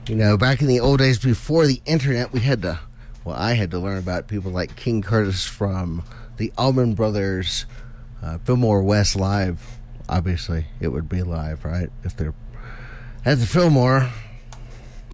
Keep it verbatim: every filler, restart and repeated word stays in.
You know, back in the old days before the internet, we had to, well, I had to learn about people like King Curtis from the Allman Brothers, uh, Fillmore West Live. Obviously, it would be live, right? If they're at the Fillmore.